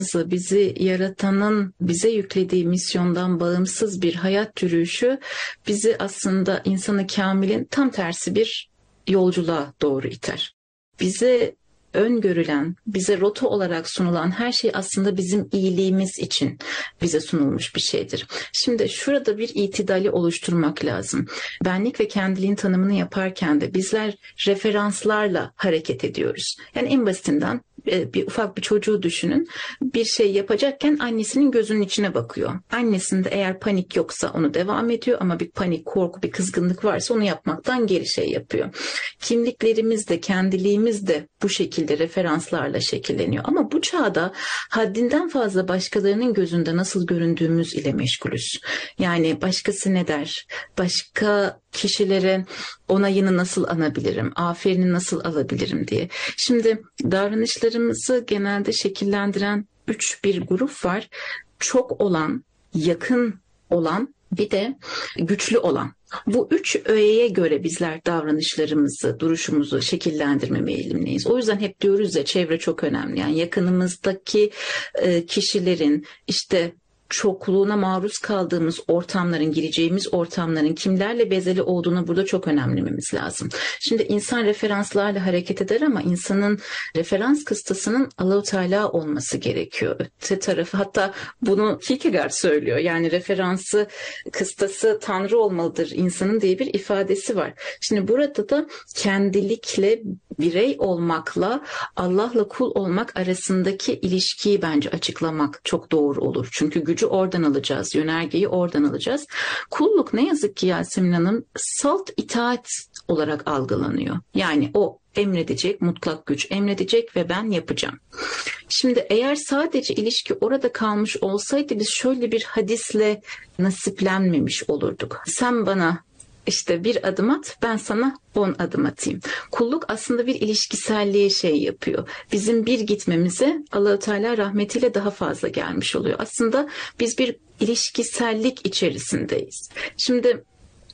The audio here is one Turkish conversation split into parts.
bizi yaratanın bize yüklediği misyondan bağımsız bir hayat yürüyüşü bizi aslında insanı kamilin tam tersi bir yolculuğa doğru iter. Bize öngörülen, bize rota olarak sunulan her şey aslında bizim iyiliğimiz için bize sunulmuş bir şeydir. Şimdi şurada bir itidali oluşturmak lazım. Benlik ve kendiliğin tanımını yaparken de bizler referanslarla hareket ediyoruz. Yani en basitinden ufak bir çocuğu düşünün. Bir şey yapacakken annesinin gözünün içine bakıyor. Annesinde eğer panik yoksa onu devam ediyor ama bir panik, korku, bir kızgınlık varsa onu yapmaktan geri şey yapıyor. Kimliklerimiz de, kendiliğimiz de bu şekilde referanslarla şekilleniyor. Ama bu çağda haddinden fazla başkalarının gözünde nasıl göründüğümüz ile meşgulüz. Yani başkası ne der? Başka kişilere onayını nasıl anabilirim? Aferini nasıl alabilirim diye. Şimdi davranışlarımızı genelde şekillendiren bir grup var. Çok olan, yakın olan, bir de güçlü olan. Bu 3 öğeye göre bizler davranışlarımızı, duruşumuzu şekillendirme eğilimindeyiz. O yüzden hep diyoruz ya, çevre çok önemli. Yani yakınımızdaki kişilerin, işte çokluğuna maruz kaldığımız ortamların, gireceğimiz ortamların kimlerle bezeli olduğunu burada çok önemlememiz lazım. Şimdi insan referanslarla hareket eder ama insanın referans kıstasının Allah-u Teala olması gerekiyor. Öte tarafı, hatta bunu Kierkegaard söylüyor. Yani referansı, kıstası Tanrı olmalıdır insanın diye bir ifadesi var. Şimdi burada da kendilikle, birey olmakla Allah'la kul olmak arasındaki ilişkiyi bence açıklamak çok doğru olur. Çünkü gücü oradan alacağız, yönergeyi oradan alacağız. Kulluk ne yazık ki Yasemin Hanım salt itaat olarak algılanıyor. Yani o emredecek, mutlak güç emredecek ve ben yapacağım. Şimdi eğer sadece ilişki orada kalmış olsaydı biz şöyle bir hadisle nasiplenmemiş olurduk. Sen bana İşte bir adım at, ben sana 10 adım atayım. Kulluk aslında bir ilişkiselliğe şey yapıyor. Bizim bir gitmemize Allah-u Teala rahmetiyle daha fazla gelmiş oluyor. Aslında biz bir ilişkisellik içerisindeyiz. Şimdi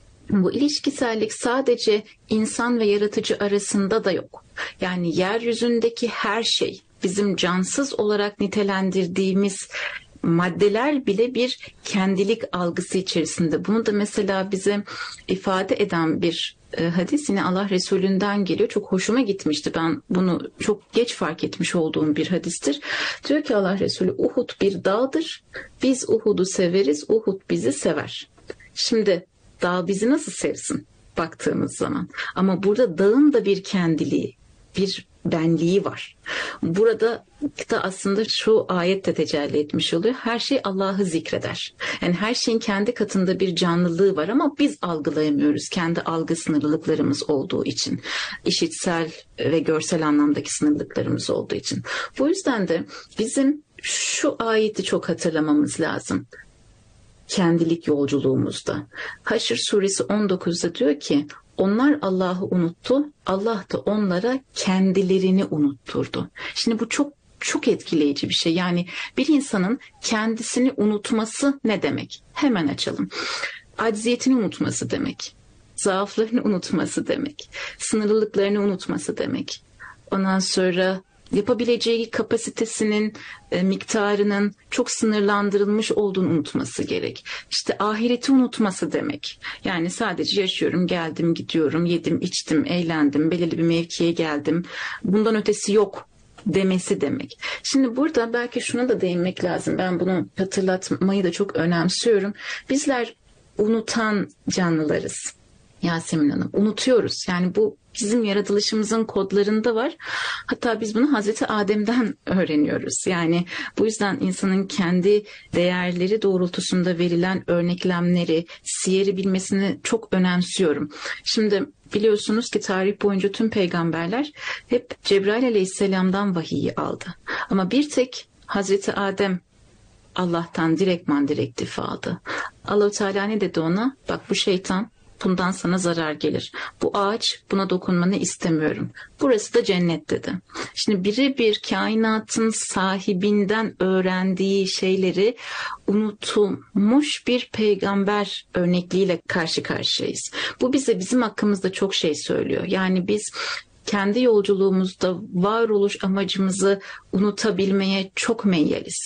bu ilişkisellik sadece insan ve yaratıcı arasında da yok. Yani yeryüzündeki her şey, bizim cansız olarak nitelendirdiğimiz maddeler bile bir kendilik algısı içerisinde. Bunu da mesela bize ifade eden bir hadis yine Allah Resulü'nden geliyor. Çok hoşuma gitmişti. Ben bunu çok geç fark etmiş olduğum bir hadistir. Diyor ki Allah Resulü, Uhud bir dağdır. Biz Uhud'u severiz, Uhud bizi sever. Şimdi dağ bizi nasıl sevsin baktığımız zaman? Ama burada dağın da bir kendiliği, bir benliği var. Burada da aslında şu ayette tecelli etmiş oluyor. Her şey Allah'ı zikreder. Yani her şeyin kendi katında bir canlılığı var ama biz algılayamıyoruz. Kendi algı sınırlılıklarımız olduğu için. İşitsel ve görsel anlamdaki sınırlılıklarımız olduğu için. Bu yüzden de bizim şu ayeti çok hatırlamamız lazım. Kendilik yolculuğumuzda. Haşr suresi 19'da diyor ki, onlar Allah'ı unuttu, Allah da onlara kendilerini unutturdu. Şimdi bu çok çok etkileyici bir şey. Yani bir insanın kendisini unutması ne demek? Hemen açalım. Acziyetini unutması demek. Zaaflarını unutması demek. Sınırlılıklarını unutması demek. Ondan sonra yapabileceği kapasitesinin miktarının çok sınırlandırılmış olduğunu unutması gerek. İşte ahireti unutması demek. Yani sadece yaşıyorum, geldim, gidiyorum, yedim, içtim, eğlendim, belirli bir mevkiye geldim. Bundan ötesi yok demesi demek. Şimdi burada belki şuna da değinmek lazım. Ben bunu hatırlatmayı da çok önemsiyorum. Bizler unutan canlılarız. Yasemin Hanım, unutuyoruz. Yani bu bizim yaratılışımızın kodlarında var. Hatta biz bunu Hazreti Adem'den öğreniyoruz. Yani bu yüzden insanın kendi değerleri doğrultusunda verilen örneklemleri, siyeri bilmesini çok önemsiyorum. Şimdi biliyorsunuz ki tarih boyunca tüm peygamberler hep Cebrail Aleyhisselam'dan vahiyi aldı. Ama bir tek Hazreti Adem Allah'tan direktif aldı. Allah-u Teala ne dedi ona? Bak, bu şeytan, bundan sana zarar gelir. Bu ağaç, buna dokunmanı istemiyorum. Burası da cennet dedi. Şimdi bir kainatın sahibinden öğrendiği şeyleri unutulmuş bir peygamber örnekliğiyle karşı karşıyayız. Bu bize bizim hakkımızda çok şey söylüyor. Yani biz kendi yolculuğumuzda varoluş amacımızı unutabilmeye çok meyyaliz.